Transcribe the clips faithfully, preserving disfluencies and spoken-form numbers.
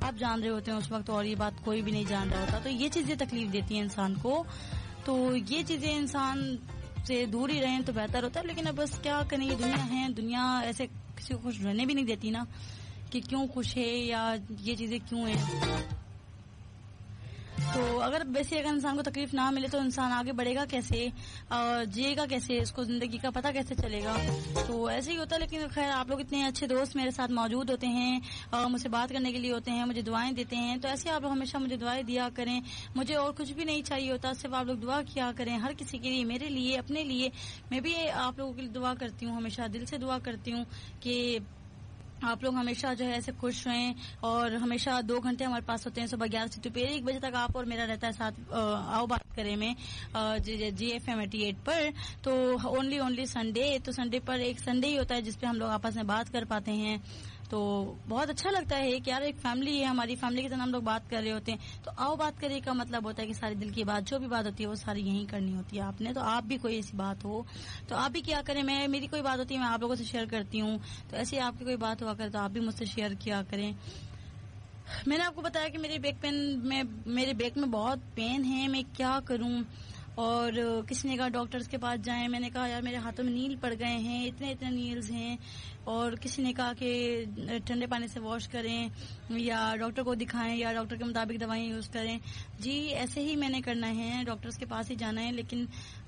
آپ جان رہے ہوتے ہیں اس وقت اور یہ بات کوئی بھی نہیں جان رہا ہوتا. تو یہ چیزیں تکلیف دیتی ہیں انسان کو, تو یہ چیزیں انسان سے دور ہی رہیں تو بہتر ہوتا ہے. لیکن اب بس کیا کریں, یہ دنیا ہے, دنیا ایسے کسی کو خوش رہنے بھی نہیں دیتی نا کہ کیوں خوش ہے یا یہ چیزیں کیوں ہیں. تو اگر ویسے اگر انسان کو تکلیف نہ ملے تو انسان آگے بڑھے گا کیسے, جیے گا کیسے, اس کو زندگی کا پتہ کیسے چلے گا. تو ایسے ہی ہوتا ہے. لیکن خیر آپ لوگ اتنے اچھے دوست میرے ساتھ موجود ہوتے ہیں, مجھ سے بات کرنے کے لیے ہوتے ہیں, مجھے دعائیں دیتے ہیں. تو ایسے آپ لوگ ہمیشہ مجھے دعائیں دیا کریں. مجھے اور کچھ بھی نہیں چاہیے ہوتا, صرف آپ لوگ دعا کیا کریں ہر کسی کے لیے, میرے لیے, اپنے لیے. میں بھی آپ لوگوں کے لیے دعا کرتی ہوں, ہمیشہ دل سے دعا کرتی ہوں کہ آپ لوگ ہمیشہ جو ہے ایسے خوش رہیں. اور ہمیشہ دو گھنٹے ہمارے پاس ہوتے ہیں, صبح گیارہ سے دوپہر ایک بجے تک آپ اور میرا رہتا ہے ساتھ. آؤ بات کریں میں جی ایف ایم ایٹی ایٹ پر. تو اونلی اونلی سنڈے, تو سنڈے پر ایک سنڈے ہی ہوتا ہے جس پہ ہم لوگ آپس میں بات کر پاتے ہیں. تو بہت اچھا لگتا ہے کہ یار ایک فیملی ہے, ہماری فیملی کے ساتھ ہم لوگ بات کر رہے ہوتے ہیں. تو آؤ بات کرے کا مطلب ہوتا ہے کہ سارے دل کی بات, جو بھی بات ہوتی ہے وہ ساری یہیں کرنی ہوتی ہے آپ نے. تو آپ بھی کوئی ایسی بات ہو تو آپ بھی کیا کریں, میں میری کوئی بات ہوتی ہے میں آپ لوگوں سے شیئر کرتی ہوں. تو ایسی آپ کی کوئی بات ہوا کرے تو آپ بھی مجھ سے شیئر کیا کریں. میں نے آپ کو بتایا کہ میرے بیک پین میں میرے بیک میں بہت پین ہے, میں کیا کروں. اور کسی نے کہا ڈاکٹرز کے پاس جائیں, میں نے کہا یار میرے ہاتھوں میں نیل پڑ گئے ہیں, اتنے اتنے نیلز ہیں. اور کسی نے کہا کہ ٹھنڈے پانی سے واش کریں یا ڈاکٹر کو دکھائیں یا ڈاکٹر کے مطابق دوائیں یوز کریں. جی ایسے ہی میں نے کرنا ہے, ڈاکٹرز کے پاس ہی جانا ہے. لیکن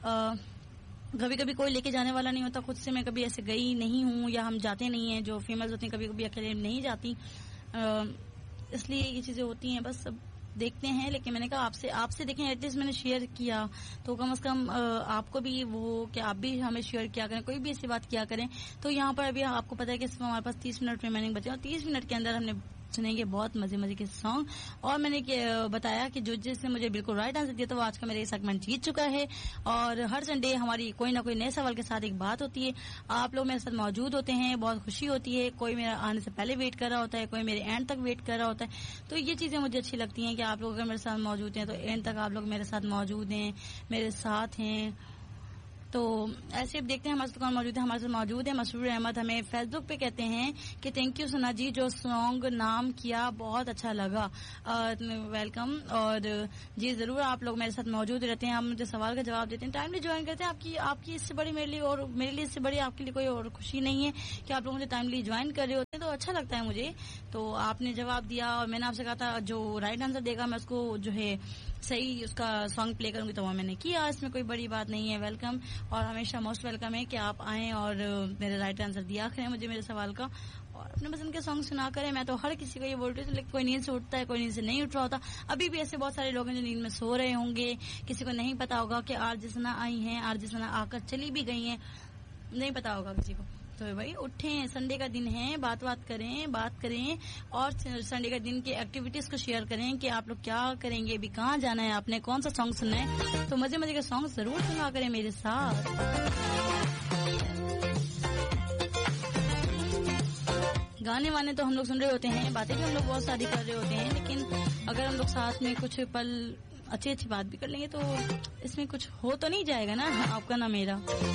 کبھی کبھی کوئی لے کے جانے والا نہیں ہوتا, خود سے میں کبھی ایسے گئی نہیں ہوں یا ہم جاتے نہیں ہیں. جو فیمیلز ہوتی ہیں کبھی کبھی اکیلے نہیں جاتی, اس لیے یہ چیزیں ہوتی ہیں. بس اب دیکھتے ہیں. لیکن میں نے کہا آپ سے آپ سے دیکھیں, ایٹ لیسٹ میں نے شیئر کیا تو کم از کم آپ کو بھی وہ کہ آپ بھی ہمیں شیئر کیا کریں, کوئی بھی ایسی بات کیا کریں. تو یہاں پر ابھی آپ کو پتا ہے کہ ہمارے پاس تیس منٹ ریمیننگ بچے, اور تیس منٹ کے اندر ہم نے سنیں گے بہت مزے مزے کے سانگ. اور میں نے بتایا کہ جو جس نے مجھے بالکل رائٹ آنسر دیا تو وہ آج کا میرا یہ سیگمنٹ جیت چکا ہے. اور ہر سنڈے ہماری کوئی نہ کوئی نئے سوال کے ساتھ ایک بات ہوتی ہے. آپ لوگ میرے ساتھ موجود ہوتے ہیں, بہت خوشی ہوتی ہے. کوئی میرا آنے سے پہلے ویٹ کر رہا ہوتا ہے, کوئی میرے اینڈ تک ویٹ کر رہا ہوتا ہے. تو یہ چیزیں مجھے اچھی لگتی ہیں کہ آپ لوگ اگر میرے ساتھ موجود ہیں تو اینڈ تک آپ لوگ میرے ساتھ موجود ہیں, میرے ساتھ ہیں. تو ایسے اب دیکھتے ہیں ہمارے ساتھ کون موجود ہے. ہمارے ساتھ موجود ہے مسرور احمد, ہمیں فیس بک پہ کہتے ہیں کہ تھینک یو سنا جی, جو سانگ نام کیا بہت اچھا لگا. ویلکم. اور جی ضرور آپ لوگ میرے ساتھ موجود رہتے ہیں, آپ مجھے سوال کا جواب دیتے ہیں, ٹائملی جوائن کرتے ہیں. آپ کی آپ کی اس سے بڑی میرے لیے اور میرے لیے اس سے بڑی آپ کے لیے کوئی اور خوشی نہیں ہے کہ آپ لوگ مجھے ٹائملی جوائن کر رہے ہوتے ہیں. تو اچھا لگتا ہے مجھے. تو آپ نے جواب دیا اور میں نے آپ سے کہا تھا جو رائٹ آنسر دے گا میں اس کو جو ہے صحیح اس کا سانگ پلے کروں گی, تو وہ میں نے کیا. اس میں کوئی بڑی بات نہیں ہے. ویلکم, اور ہمیشہ موسٹ ویلکم ہے کہ آپ آئیں اور میرے رائٹ آنسر دیا کریں مجھے میرے سوال کا, اور اپنے پسند کے سانگ سنا کریں. میں تو ہر کسی کو یہ بولتی ہوں, لیکن کوئی نیند سے اٹھتا ہے, کوئی نیند سے نہیں اٹھ رہا ہوتا. ابھی بھی ایسے بہت سارے لوگ ہیں جو نیند میں سو رہے ہوں گے. کسی کو نہیں پتا ہوگا کہ آر جے ثنا آئی ہیں, آر جے ثنا آ کر چلی بھی گئی ہیں, نہیں پتا ہوگا کسی کو. تو بھائی اٹھیں, سنڈے کا دن ہے, بات بات کریں بات کریں اور سنڈے کا دن کی ایکٹیویٹیز کو شیئر کریں کہ آپ لوگ کیا کریں گے, ابھی کہاں جانا ہے, آپ نے کون سا سانگ سننا ہے. تو مزے مزے کے سانگ ضرور سنا کریں میرے ساتھ. گانے وانے تو ہم لوگ سن رہے ہوتے ہیں, باتیں بھی ہم لوگ بہت ساری کر رہے ہوتے ہیں, لیکن اگر ہم لوگ ساتھ میں کچھ پل اچھی اچھی بات بھی کر لیں گے تو اس میں کچھ ہو تو نہیں جائے گا نا آپ کا نہ میرا.